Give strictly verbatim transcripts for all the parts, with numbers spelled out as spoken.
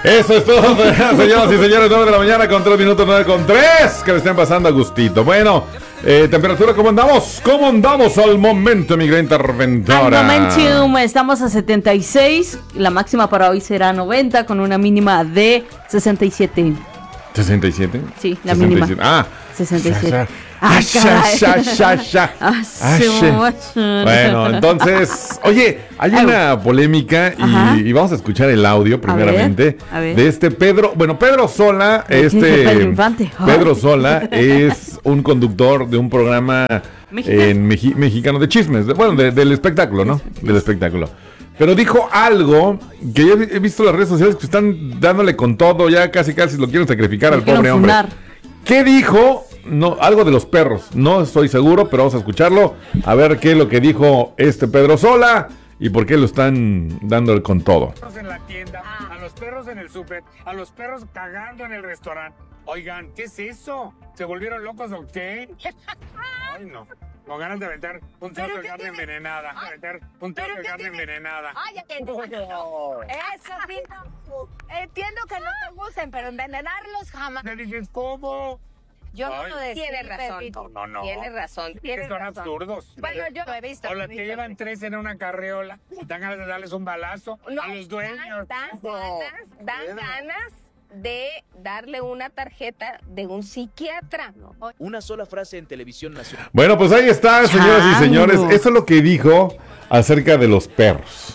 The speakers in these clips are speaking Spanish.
Eso es todo, señoras y señores. nueve de la mañana con tres minutos, nueve con tres. Que le estén pasando a gustito. Bueno, eh, temperatura, ¿cómo andamos? ¿Cómo andamos al momento, mi gran interventora? Al momento estamos a setenta y seis. La máxima para hoy será noventa con una mínima de sesenta y siete. ¿sesenta y siete? Sí, la sesenta y siete. mínima. Ah, sesenta y siete. Ah, ya, ya, ya, ya. Ah, bueno, entonces, oye, hay una polémica y, y vamos a escuchar el audio primeramente a ver, a ver. de este Pedro, bueno, Pedro Sola, este Pedro Infante. Pedro Sola es un conductor de un programa Mexicano. en Meji- mexicano de chismes, de- bueno, de- del espectáculo, ¿no? Del espectáculo. Pero dijo algo que yo he visto en las redes sociales que están dándole con todo, ya casi casi lo quieren sacrificar Lo al quieren pobre hombre. funar. ¿Qué dijo? No, algo de los perros. No estoy seguro, pero vamos a escucharlo. A ver qué es lo que dijo este Pedro Sola y por qué lo están dando con todo. En la tienda, a los perros en el súper, a los perros cagando en el restaurante. Oigan, ¿qué es eso? ¿Se volvieron locos o qué? Ay, no. Con ganas de aventar un trozo de carne envenenada. Aventar un trozo de carne envenenada. Ay, ya te entiendo. Eso sí, no. Entiendo que no te gusten, pero envenenarlos jamás. Me dices, ¿cómo? Yo no Ay. lo decía. Tiene razón. Pepito. No, no. Tiene razón, tiene Que son razón. absurdos. Bueno, yo lo he visto. O las que llevan tres en una carriola. Dan ganas de darles un balazo No, a los dueños. Dan No. ganas, dan ganas de darle una tarjeta de un psiquiatra. Una sola frase en televisión nacional. Bueno, pues ahí está, señoras y Chango. señores. Eso es lo que dijo acerca de los perros.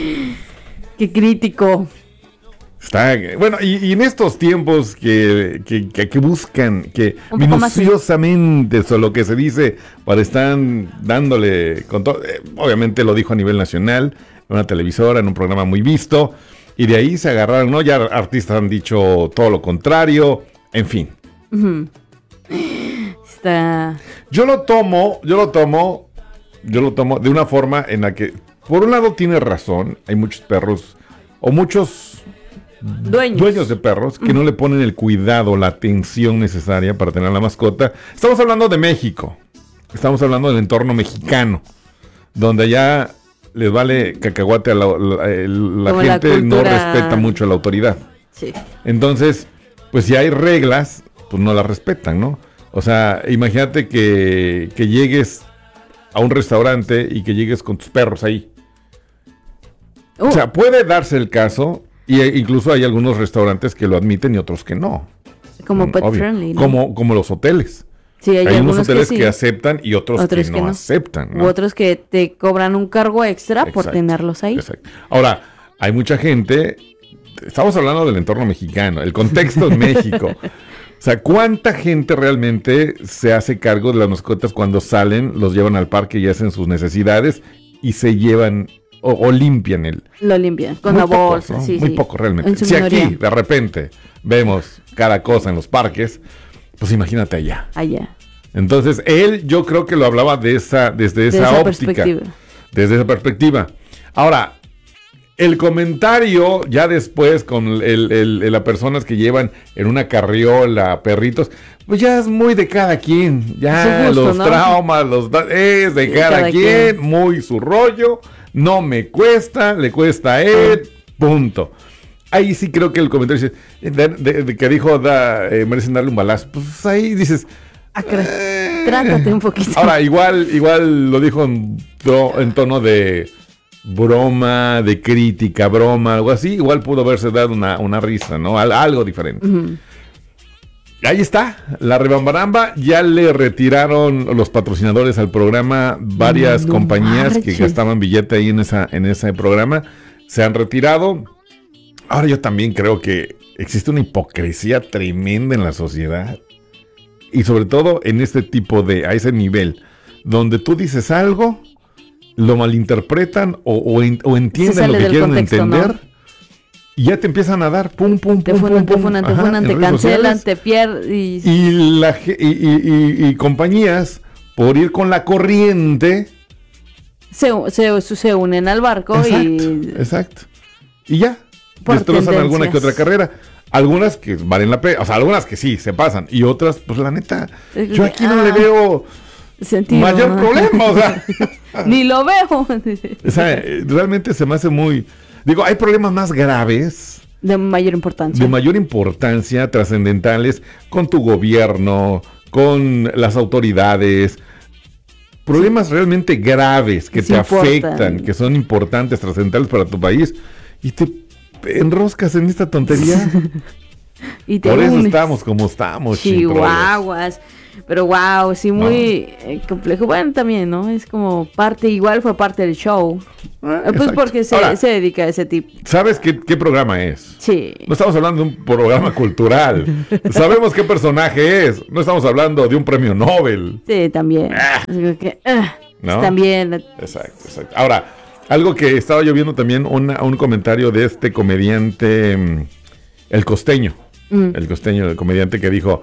Qué crítico. Está, bueno, y, y en estos tiempos que, que, que, que buscan, que Un poco más minuciosamente eso lo que se dice para estar dándole con todo, eh, obviamente lo dijo a nivel nacional, en una televisora, en un programa muy visto, y de ahí se agarraron, ¿no? Ya artistas han dicho todo lo contrario, en fin. Ujú. Está. Yo lo tomo, yo lo tomo, yo lo tomo de una forma en la que, por un lado tiene razón, hay muchos perros, o muchos Dueños. dueños de perros que no le ponen el cuidado, la atención necesaria para tener la mascota. Estamos hablando de México, estamos hablando del entorno mexicano, donde allá les vale cacahuate a la, la, la Como la gente no cultura- respeta mucho a la autoridad. Sí. Entonces, pues si hay reglas, pues no las respetan, ¿no? O sea, imagínate que, que llegues a un restaurante y que llegues con tus perros ahí. Uh, O sea, puede darse el caso, y e- incluso hay algunos restaurantes que lo admiten y otros que no. como Mm, pet obvio. friendly, ¿no? Como, como los hoteles. Sí, hay, Hay, unos algunos hoteles que, que, sí, aceptan y otros, otros que, que no, no. aceptan, u ¿no? otros que te cobran un cargo extra por Exacto, tenerlos ahí. Exacto. Ahora, hay mucha gente, estamos hablando del entorno mexicano, el contexto en México. O sea, ¿cuánta gente realmente se hace cargo de las mascotas cuando salen, los llevan al parque y hacen sus necesidades y se llevan o, o limpian el... Lo limpian con Muy la pocos, bolsa, ¿no? sí, Muy sí. poco realmente. En su Si minoría. aquí de repente vemos cada cosa en los parques, pues imagínate allá. Allá. Entonces, él yo creo que lo hablaba de esa, desde esa, De esa óptica. perspectiva. Desde esa perspectiva. Ahora, el comentario ya después con el, el- el- las personas que llevan en una carriola perritos, pues ya es muy de cada quien. Ya Su gusto, los ¿no? traumas, los da- es de Sí, cada, cada quien, quien. muy su rollo, no me cuesta, le cuesta a él, punto. Ahí sí creo que el comentario dice, de, de- de que dijo da, eh, merecen darle un balazo. Pues ahí dices, Ah, cra- Trátate un poquito. ahora, igual, igual lo dijo en, to- en tono de broma, de crítica, broma, algo así. Igual pudo haberse dado una, una risa, ¿no? Al- algo diferente. Ujú. Ahí está, la rebambaramba. Ya le retiraron los patrocinadores al programa. Varias No compañías que marches. gastaban billete ahí en, esa, en ese programa se han retirado. Ahora yo también creo que existe una hipocresía tremenda en la sociedad. Y sobre todo en este tipo de, a ese nivel, donde tú dices algo, lo malinterpretan o, o, en- o entienden sale lo que del quieren contexto, ¿no? entender. Y ya te empiezan a dar pum, pum, Te pum, funan, pum, te pum. funan, te Ajá, funan, en te redes cancelan, sociales. te pierdes. Y... Y, la, ge- y, y- y- y compañías, por ir con la corriente. Se, se, se unen al barco Exacto, y... exacto. Y ya, Por destrozan alguna que otra tendencias. carrera. Algunas que valen la pena, o sea, algunas que sí, se pasan. Y otras, pues la neta, yo aquí no le Ah. veo Sentido, mayor ¿no? problema, o sea. Ni lo veo. O sea, eh, realmente se me hace muy... Digo, hay problemas más graves De mayor importancia. de mayor importancia, trascendentales, con tu gobierno, con las autoridades, problemas sí. realmente graves que sí te importan. afectan, que son importantes, trascendentales para tu país, y te enroscas en esta tontería. Y te Por eso unes. estamos como estamos, Chihuahuas. Pero wow, sí, muy no. eh, complejo. Bueno, también, ¿no? Es como parte, igual fue parte del show. Ah, pues exacto. porque se, Ahora, se dedica a ese tipo. ¿Sabes qué, qué programa es? Sí. No estamos hablando de un programa cultural. Sabemos qué personaje es. No estamos hablando de un premio Nobel. Sí, también. Ah. Así que, ah, ¿no? También. Exacto, exacto. Ahora, algo que estaba yo viendo también, una, un comentario de este comediante, el costeño. Mm. El costeño, el comediante que dijo...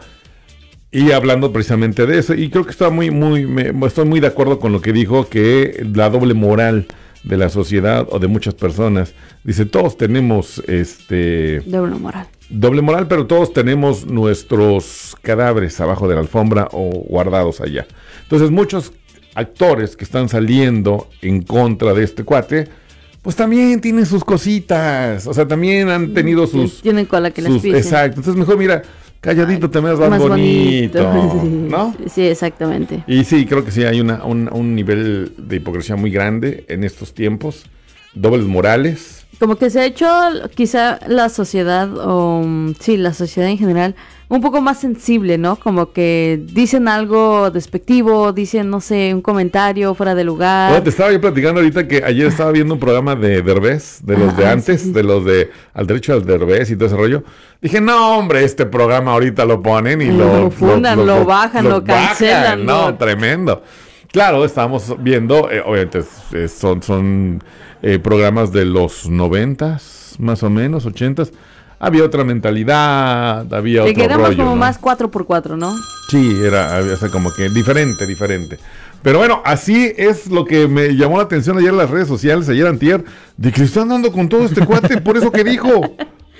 Y hablando precisamente de eso, y creo que está muy, muy, me, estoy muy de acuerdo con lo que dijo, que la doble moral de la sociedad o de muchas personas, dice, todos tenemos este... Doble moral. Doble moral, pero todos tenemos nuestros cadáveres abajo de la alfombra o guardados allá. Entonces muchos actores que están saliendo en contra de este cuate, pues también tienen sus cositas, o sea, también han tenido sus... Sí, tienen cola que sus, les pise. Exacto, entonces mejor mira... Calladito te ves más, más bonito, bonito, ¿no? Sí, exactamente. Y sí, creo que sí hay una, un, un nivel de hipocresía muy grande en estos tiempos, dobles morales. Como que se ha hecho quizá la sociedad, o sí, la sociedad en general, un poco más sensible, ¿no? Como que dicen algo despectivo, dicen, no sé, un comentario fuera de lugar. Bueno, te estaba yo platicando ahorita que ayer estaba viendo un programa de Derbez, de los ah, de antes, sí, sí. de los de Al Derecho al Derbez y todo ese rollo. Dije, no, hombre, este programa ahorita lo ponen y lo... Lo fundan, lo, lo, lo bajan, lo, lo cancelan. Bajan, no, no, tremendo. Claro, estábamos viendo, eh, obviamente eh, son, son eh, programas de los noventas, más o menos, ochentas. Había otra mentalidad, había Te otro rollo, quedamos como ¿no? más cuatro por cuatro, ¿no? Sí, era o sea, como que diferente, diferente. Pero bueno, así es lo que me llamó la atención ayer en las redes sociales, ayer antier, de que le están dando con todo este cuate por eso que dijo.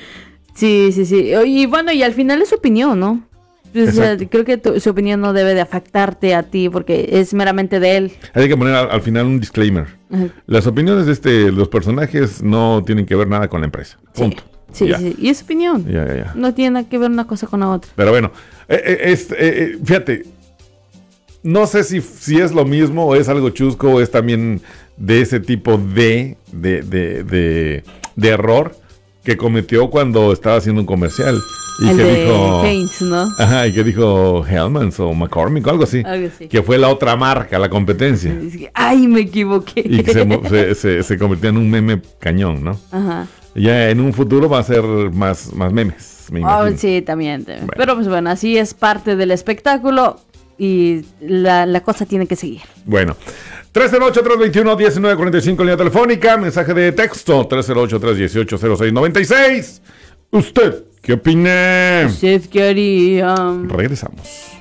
Sí, sí, sí. Y bueno, y al final es su opinión, ¿no? O sea, creo que tu, su opinión no debe de afectarte a ti porque es meramente de él. Hay que poner al, al final un disclaimer. Uh-huh. Las opiniones de este, los personajes no tienen que ver nada con la empresa. Punto. Sí, sí, sí, y es opinión. Ya, ya, ya. No tiene nada que ver una cosa con la otra. Pero bueno, eh, eh, es, eh, fíjate, no sé si, si es lo mismo o es algo chusco o es también de ese tipo de, de, de, de, de error que cometió cuando estaba haciendo un comercial. Y el que de dijo, Heinz, ¿no? Ajá, y que dijo Hellmann's o McCormick o algo así. Algo así. Que fue la otra marca, la competencia. Ay, me equivoqué. Y que se, se, se, se convirtió en un meme cañón, ¿no? Ajá. Ya en un futuro va a ser más, más memes, me imagino. Oh, sí, también. Bueno. Pero pues bueno, así es parte del espectáculo y la, la cosa tiene que seguir. Bueno, tres cero ocho, tres dos uno, uno nueve cuatro cinco, línea telefónica, mensaje de texto, tres cero ocho, tres uno ocho, cero seis nueve seis. ¿Usted qué opina? ¿Usted qué haría? Regresamos.